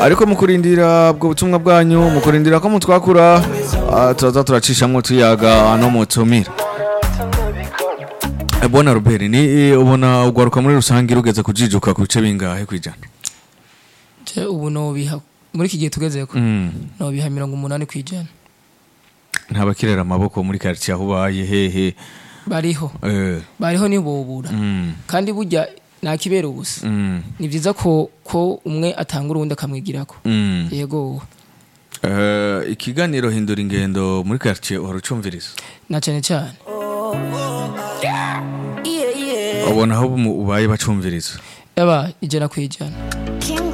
ariko mukurindira ubwo butumwa bwanyu mukurindira ko mutwakura tuza turacishamwo tuyaga no mutumira Bwana Robert ni ubona ugwaruka muri rusangi rugeze kujijuka ku bice bingahe kwijana je ubu no biha muri iki gihe tugezeko no biha 80 kwijana ntabakirera amaboko muri quartier aho baye hehe bariho ni bobura kandi burya nakibera ubusa ni byiza ko umwe atanga urundi akamwigirako yego ikiganiro hindura ingendo muri quartier uharucumviriza na cyane ubona aho ubaye bacumviriza yaba ijana kwijana